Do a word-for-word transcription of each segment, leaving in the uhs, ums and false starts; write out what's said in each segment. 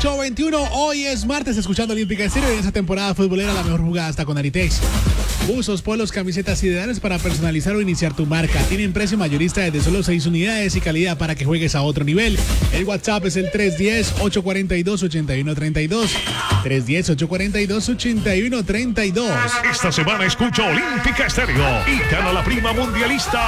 ocho veintiuno, hoy es martes, escuchando Olímpica Estéreo y en esta temporada futbolera la mejor jugada está con Aritex. Buzos, polos, camisetas ideales para personalizar o iniciar tu marca. Tienen precio mayorista desde solo seis unidades y calidad para que juegues a otro nivel. El WhatsApp es el tres uno cero, ocho cuatro dos, ocho uno tres dos. tres uno cero, ocho cuatro dos, ocho uno tres dos. Esta semana escucha Olímpica Estéreo y gana la prima mundialista.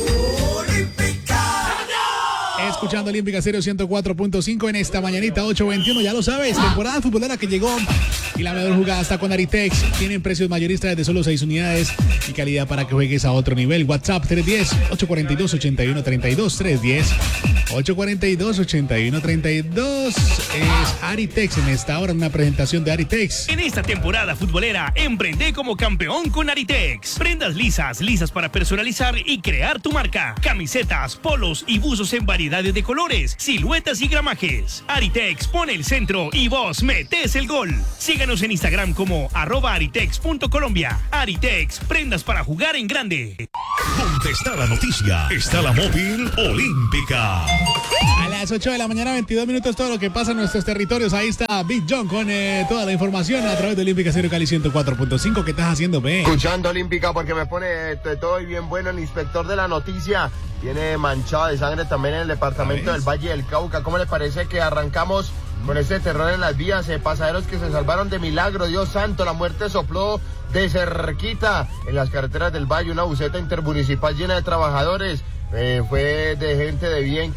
Escuchando Olímpica Estéreo ciento cuatro punto cinco en esta mañanita ocho veintiuno, ya lo sabes, temporada futbolera que llegó y la mejor jugada está con Aritex. Tienen precios mayoristas desde solo seis unidades y calidad para que juegues a otro nivel. WhatsApp tres uno cero, ocho cuatro dos, ocho uno tres dos, tres uno cero, ocho cuatro dos, ocho uno tres dos. Es Aritex en esta hora, una presentación de Aritex. En esta temporada futbolera, emprende como campeón con Aritex. Prendas lisas, lisas para personalizar y crear tu marca. Camisetas, polos y buzos en variedades de colores, siluetas y gramajes. Aritex pone el centro y vos metés el gol. Síganos en Instagram como arroba aritex punto colombia. Aritex, prendas para jugar en grande. Donde está la noticia, está la móvil olímpica. A las ocho de la mañana, veintidós minutos, todo lo que pasa en nuestros territorios. Ahí está Big John con eh, toda la información a través de Olímpica Estéreo Cali ciento cuatro punto cinco. ¿Qué estás haciendo, B? Escuchando Olímpica porque me pone de todo y bien bueno. El inspector de la noticia viene manchado de sangre también en el departamento del Valle del Cauca. ¿Cómo le parece que arrancamos con este terror en las vías? Eh, pasajeros que se salvaron de milagro, Dios santo, la muerte sopló de cerquita en las carreteras del Valle. Una buseta intermunicipal llena de trabajadores, eh, fue de gente de bien